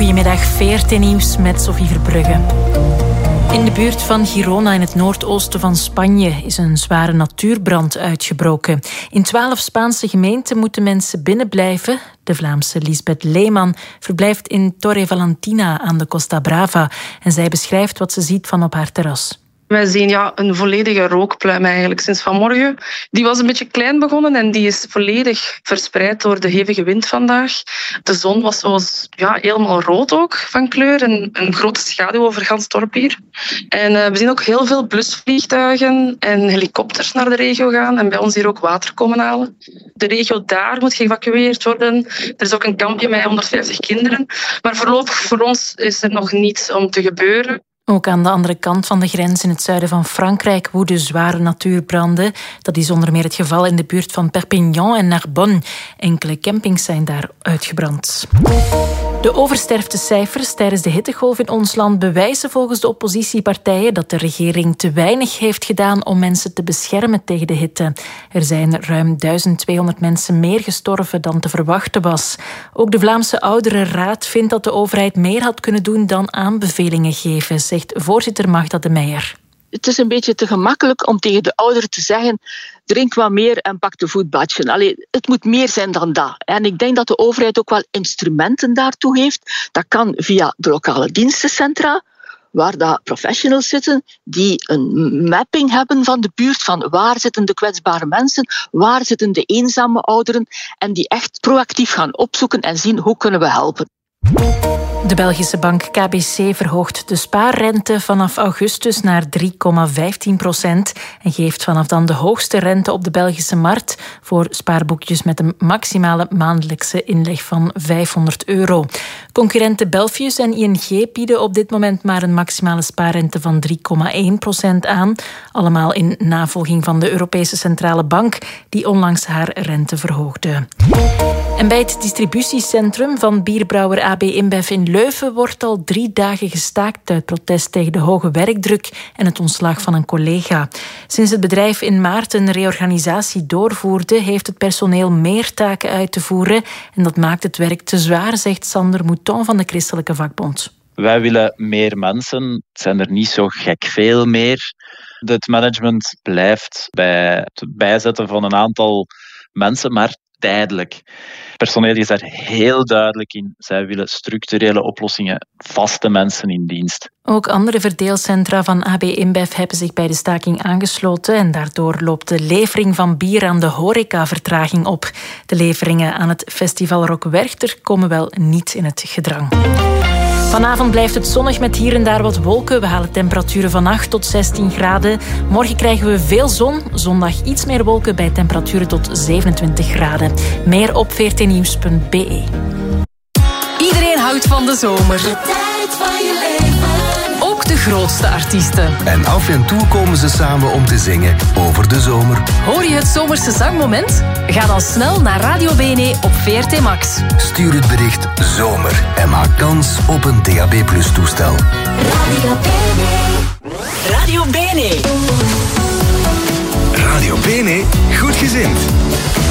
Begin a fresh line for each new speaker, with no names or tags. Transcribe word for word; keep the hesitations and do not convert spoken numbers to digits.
Goedemiddag, V R T-nieuws met Sophie Verbrugge. In de buurt van Girona in het noordoosten van Spanje is een zware natuurbrand uitgebroken. In twaalf Spaanse gemeenten moeten mensen binnenblijven. De Vlaamse Lisbeth Leeman verblijft in Torre Valentina aan de Costa Brava en zij beschrijft wat ze ziet van op haar terras.
Wij zien ja, een volledige rookpluim eigenlijk sinds vanmorgen. Die was een beetje klein begonnen en die is volledig verspreid door de hevige wind vandaag. De zon was zoals, ja, helemaal rood ook van kleur en een grote schaduw over gans dorp hier. En uh, we zien ook heel veel blusvliegtuigen en helikopters naar de regio gaan en bij ons hier ook water komen halen. De regio daar moet geëvacueerd worden. Er is ook een kampje met honderdvijftig kinderen. Maar voorlopig voor ons is er nog niets om te gebeuren.
Ook aan de andere kant van de grens in het zuiden van Frankrijk woeden zware natuurbranden. Dat is onder meer het geval in de buurt van Perpignan en Narbonne. Enkele campings zijn daar uitgebrand. De oversterftecijfers tijdens de hittegolf in ons land bewijzen volgens de oppositiepartijen dat de regering te weinig heeft gedaan om mensen te beschermen tegen de hitte. Er zijn ruim duizend tweehonderd mensen meer gestorven dan te verwachten was. Ook de Vlaamse Ouderenraad vindt dat de overheid meer had kunnen doen dan aanbevelingen geven, zegt voorzitter Magda de Meijer.
Het is een beetje te gemakkelijk om tegen de ouderen te zeggen: drink wat meer en pak de voetbadje. Allee, het moet meer zijn dan dat. En ik denk dat de overheid ook wel instrumenten daartoe heeft. Dat kan via de lokale dienstencentra, waar dat professionals zitten die een mapping hebben van de buurt, van waar zitten de kwetsbare mensen, waar zitten de eenzame ouderen, en die echt proactief gaan opzoeken en zien hoe kunnen we helpen.
De Belgische bank K B C verhoogt de spaarrente vanaf augustus naar drie komma vijftien procent en geeft vanaf dan de hoogste rente op de Belgische markt voor spaarboekjes met een maximale maandelijkse inleg van vijfhonderd euro. Concurrenten Belfius en I N G bieden op dit moment maar een maximale spaarrente van drie komma één procent aan. Allemaal in navolging van de Europese Centrale Bank, die onlangs haar rente verhoogde. En bij het distributiecentrum van bierbrouwer A B InBev in Leuven wordt al drie dagen gestaakt uit protest tegen de hoge werkdruk en het ontslag van een collega. Sinds het bedrijf in maart een reorganisatie doorvoerde, heeft het personeel meer taken uit te voeren en dat maakt het werk te zwaar, zegt Sander Mouton van de Christelijke Vakbond.
Wij willen meer mensen. Het zijn er niet zo gek veel meer. Het management blijft bij het bijzetten van een aantal mensen, maar tijdelijk. Personeel is daar heel duidelijk in. Zij willen structurele oplossingen, vaste mensen in dienst.
Ook andere verdeelcentra van A B InBev hebben zich bij de staking aangesloten en daardoor loopt de levering van bier aan de horeca vertraging op. De leveringen aan het festival Rock Werchter komen wel niet in het gedrang. Vanavond blijft het zonnig met hier en daar wat wolken. We halen temperaturen van acht tot zestien graden. Morgen krijgen we veel zon. Zondag iets meer wolken bij temperaturen tot zevenentwintig graden. Meer op v r t nieuws punt b e.
Iedereen houdt van de zomer. De tijd van je leven. Ook de grootste artiesten.
En af en toe komen ze samen om te zingen over de zomer.
Hoor je het zomerse zangmoment? Ga dan snel naar Radio Bene op V R T Max.
Stuur het bericht zomer en maak kans op een D A B plus toestel.
Radio Bene. Radio Bene.
Radio Bene, goed gezind.